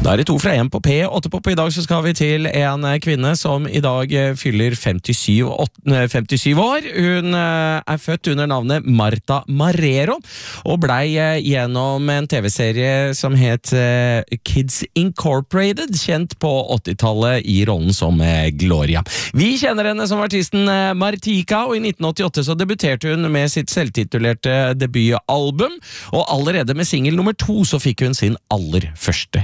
Da det 2 fra 1 på P8 på I dag, så skal vi til en kvinne som I dag fyller 57 år. Hun født under navnet Marta Marrero, og blei gjennom en TV-serie som het Kids Incorporated, kjent på 80-tallet I rollen som Gloria. Vi kjenner henne som artisten Martika, og I 1988 så debuterte hun med sitt selvtitulerte debutalbum, og allerede med single nummer 2 så fikk hun sin aller første